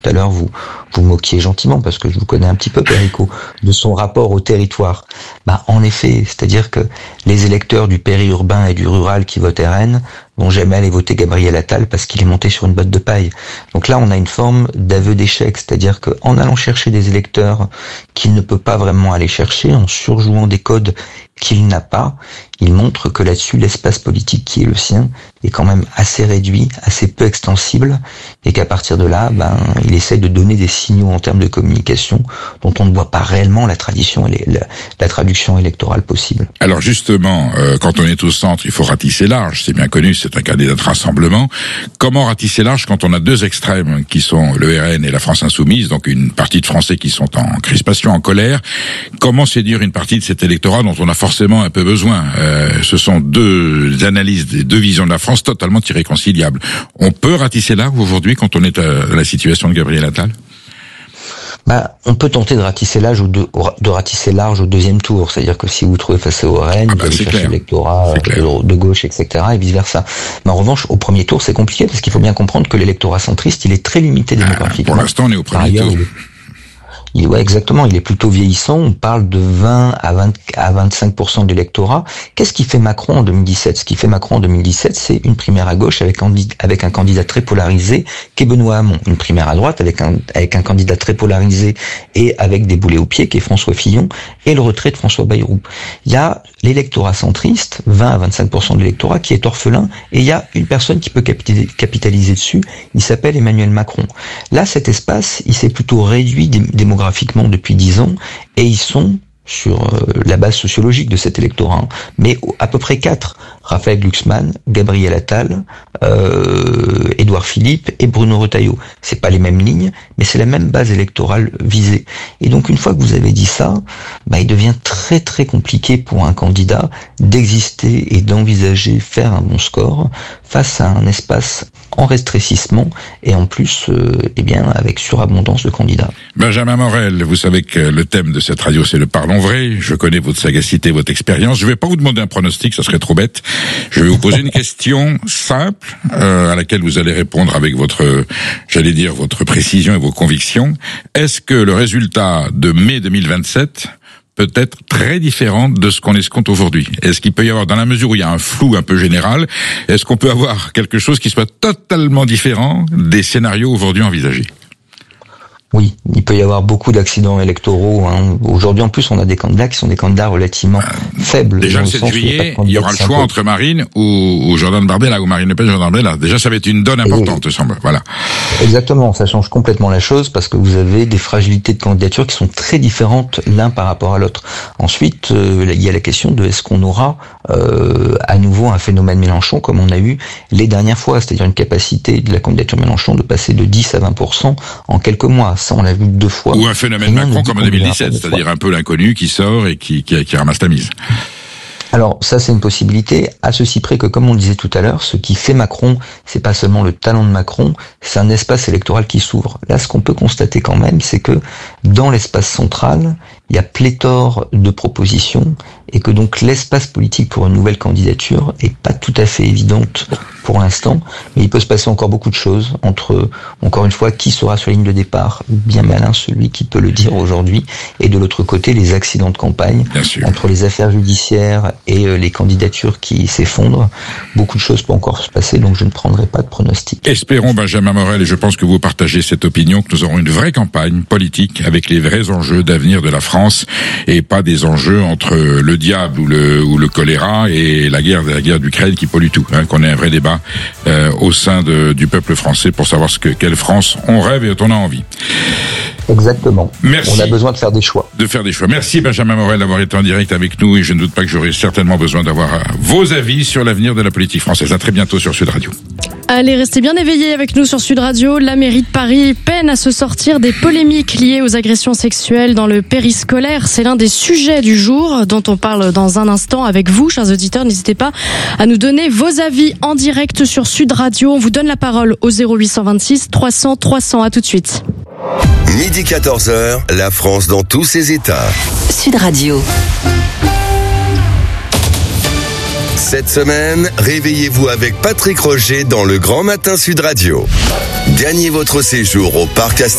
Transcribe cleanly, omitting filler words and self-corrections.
tout à l'heure, vous moquiez gentiment, parce que je vous connais un petit peu, Perico, de son rapport au territoire. En effet, c'est-à-dire que les électeurs du périurbain et du rural qui votent RN vont jamais aller voter Gabriel Attal parce qu'il est monté sur une botte de paille. Donc là, on a une forme d'aveu d'échec, c'est-à-dire qu'en allant chercher des électeurs qu'il ne peut pas vraiment aller chercher, en surjouant des codes qu'il n'a pas, il montre que là-dessus, l'espace politique qui est le sien est quand même assez réduit, assez peu extensible, et qu'à partir de là, il essaye de donner des signaux en termes de communication dont on ne voit pas réellement la traduction électorale possible. Alors justement, quand on est au centre, il faut ratisser large, c'est bien connu, c'est un candidat de rassemblement. Comment ratisser large quand on a deux extrêmes qui sont le RN et la France Insoumise, donc une partie de Français qui sont en crispation, en colère? Comment séduire une partie de cet électorat dont on a forcément un peu besoin? Ce sont deux analyses, deux visions de la France totalement irréconciliables. On peut ratisser large aujourd'hui quand on est à la situation de Gabriel Attal? On peut tenter de ratisser large au deuxième tour. C'est-à-dire que si vous trouvez face au RN, vous allez chercher l'électorat de gauche, etc., et vice-versa. Mais en revanche, au premier tour, c'est compliqué parce qu'il faut bien comprendre que l'électorat centriste, il est très limité démographiquement. Pour l'instant, on est au premier tour. Exactement, il est plutôt vieillissant. On parle de 20 à 25% de l'électorat. Qu'est-ce qui fait Macron en 2017? Ce qui fait Macron en 2017, c'est une primaire à gauche avec un candidat très polarisé, qui est Benoît Hamon. Une primaire à droite avec un candidat très polarisé et avec des boulets aux pieds, qui est François Fillon, et le retrait de François Bayrou. Il y a l'électorat centriste, 20 à 25% de l'électorat, qui est orphelin, et il y a une personne qui peut capitaliser dessus. Il s'appelle Emmanuel Macron. Là, cet espace, il s'est plutôt réduit démographiquement depuis 10 ans, et ils sont sur la base sociologique de cet électorat, mais à peu près 4. Raphaël Glucksmann, Gabriel Attal, Édouard Philippe et Bruno Retailleau. C'est pas les mêmes lignes, mais c'est la même base électorale visée. Et donc une fois que vous avez dit ça, il devient très très compliqué pour un candidat d'exister et d'envisager faire un bon score face à un espace en rétrécissement et en plus avec surabondance de candidats. Benjamin Morel, vous savez que le thème de cette radio c'est le parlons vrai. Je connais votre sagacité, votre expérience. Je vais pas vous demander un pronostic, ça serait trop bête. Je vais vous poser une question simple à laquelle vous allez répondre avec votre précision et vos convictions. Est-ce que le résultat de mai 2027 peut être très différent de ce qu'on escompte aujourd'hui? Est-ce qu'il peut y avoir, dans la mesure où il y a un flou un peu général, est-ce qu'on peut avoir quelque chose qui soit totalement différent des scénarios aujourd'hui envisagés? Oui, il peut y avoir beaucoup d'accidents électoraux. Aujourd'hui, en plus, on a des candidats qui sont des candidats relativement faibles. Déjà le 7 juillet, il y aura le choix entre Marine ou Jordan Bardella, ou Marine Le Pen, Jordan Bardella. Déjà, ça va être une donne importante, semble. Voilà. Exactement, ça change complètement la chose parce que vous avez des fragilités de candidature qui sont très différentes l'un par rapport à l'autre. Ensuite, il y a la question de est-ce qu'on aura à nouveau un phénomène Mélenchon comme on a eu les dernières fois, c'est-à-dire une capacité de la candidature Mélenchon de passer de 10 à 20% en quelques mois. Ça, on l'a vu 2 fois. Ou un phénomène Macron comme en 2017, c'est-à-dire un peu l'inconnu qui sort et qui ramasse la mise. Alors ça, c'est une possibilité, à ceci près que, comme on le disait tout à l'heure, ce qui fait Macron, c'est pas seulement le talent de Macron, c'est un espace électoral qui s'ouvre. Là, ce qu'on peut constater quand même, c'est que dans l'espace central, il y a pléthore de propositions et que donc l'espace politique pour une nouvelle candidature est pas tout à fait évidente pour l'instant, mais il peut se passer encore beaucoup de choses entre, encore une fois, qui sera sur la ligne de départ, bien malin celui qui peut le dire aujourd'hui, et de l'autre côté, les accidents de campagne, entre les affaires judiciaires et les candidatures qui s'effondrent. Beaucoup de choses peuvent encore se passer, donc je ne prendrai pas de pronostic. Espérons, Benjamin Morel, et je pense que vous partagez cette opinion, que nous aurons une vraie campagne politique avec les vrais enjeux d'avenir de la France, et pas des enjeux entre le diable ou le choléra et la guerre d'Ukraine qui pollue tout, qu'on ait un vrai débat au sein du peuple français pour savoir quelle France on rêve et dont on a envie. Exactement. Merci. On a besoin de faire des choix. Merci Benjamin Morel d'avoir été en direct avec nous, et je ne doute pas que j'aurai certainement besoin d'avoir vos avis sur l'avenir de la politique française. À très bientôt sur Sud Radio. Allez, restez bien éveillés avec nous sur Sud Radio. La mairie de Paris peine à se sortir des polémiques liées aux agressions sexuelles dans le périscolaire. C'est l'un des sujets du jour dont on parle dans un instant avec vous, chers auditeurs. N'hésitez pas à nous donner vos avis en direct sur Sud Radio. On vous donne la parole au 0826 300 300. À tout de suite. Midi 14h, la France dans tous ses états. Sud Radio. Cette semaine, réveillez-vous avec Patrick Roger dans le Grand Matin Sud Radio. Gagnez votre séjour au parc